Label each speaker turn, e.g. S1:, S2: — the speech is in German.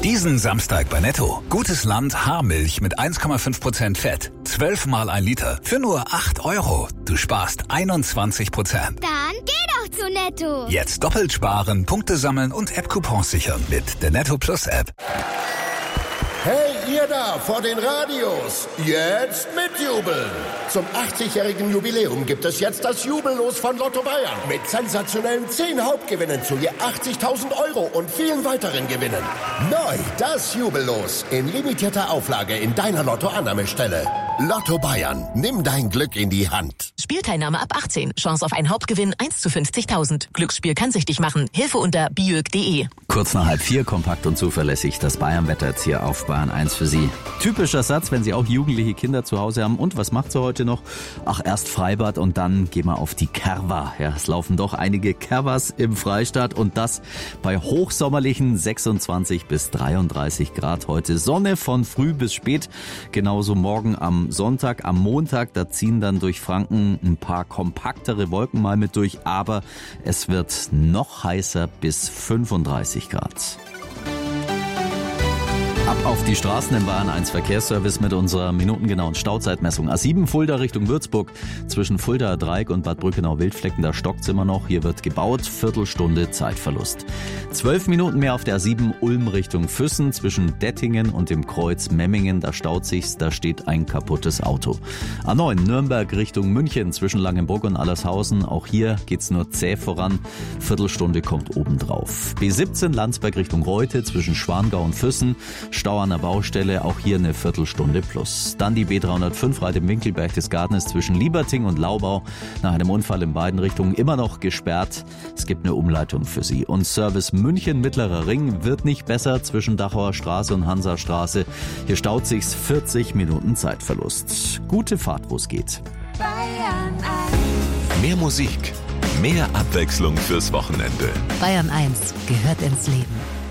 S1: Diesen Samstag bei Netto. Gutes Land Haarmilch mit 1,5% Fett. 12-mal 1 Liter für nur 8 €. Du sparst 21%.
S2: Dann geh doch zu Netto.
S1: Jetzt doppelt sparen, Punkte sammeln und App-Coupons sichern mit der Netto Plus App.
S3: Hey, ihr da vor den Radios, jetzt mitjubeln! Zum 80-jährigen Jubiläum gibt es jetzt das Jubellos von Lotto Bayern mit sensationellen 10 Hauptgewinnen zu je 80.000 € und vielen weiteren Gewinnen. Neu das Jubellos in limitierter Auflage in deiner Lotto-Annahmestelle. Lotto Bayern, nimm dein Glück in die Hand.
S4: Spielteilnahme ab 18. Chance auf einen Hauptgewinn 1 zu 50.000. Glücksspiel kann süchtig machen. Hilfe unter biög.de.
S5: Kurz nach 3:30, kompakt und zuverlässig. Das Bayern-Wetter jetzt hier auf Bayern 1 für Sie. Typischer Satz, wenn Sie auch jugendliche Kinder zu Hause haben. Und was macht sie heute noch? Ach, erst Freibad und dann gehen wir auf die Kerwa. Ja, es laufen doch einige Kerwas im Freistaat und das bei hochsommerlichen 26 bis 33 Grad heute. Sonne von früh bis spät. Genauso morgen am Sonntag, am Montag, da ziehen dann durch Franken ein paar kompaktere Wolken mal mit durch, aber es wird noch heißer bis 35 Grad. Ab auf die Straßen im Bayern 1 Verkehrsservice mit unserer minutengenauen Stauzeitmessung. A7 Fulda Richtung Würzburg. Zwischen Fuldaer Dreieck und Bad Brückenau-Wildflecken, da stockt's immer noch. Hier wird gebaut. Viertelstunde Zeitverlust. 12 Minuten mehr auf der A7 Ulm Richtung Füssen. Zwischen Dettingen und dem Kreuz Memmingen, da staut sich's. Da steht ein kaputtes Auto. A9 Nürnberg Richtung München. Zwischen Langenbrunn und Allershausen. Auch hier geht's nur zäh voran. Viertelstunde kommt obendrauf. B17 Landsberg Richtung Reute. Zwischen Schwangau und Füssen. Stau an der Baustelle, auch hier eine Viertelstunde plus. Dann die B305 Reit im Winkel Berchtesgaden zwischen Lieberting und Laubau. Nach einem Unfall in beiden Richtungen immer noch gesperrt. Es gibt eine Umleitung für Sie. Und Service München Mittlerer Ring wird nicht besser zwischen Dachauer Straße und Hansastraße. Hier staut sich's 40 Minuten Zeitverlust. Gute Fahrt, wo es geht.
S6: Bayern 1.
S7: Mehr Musik, mehr Abwechslung fürs Wochenende.
S8: Bayern 1 gehört ins Leben.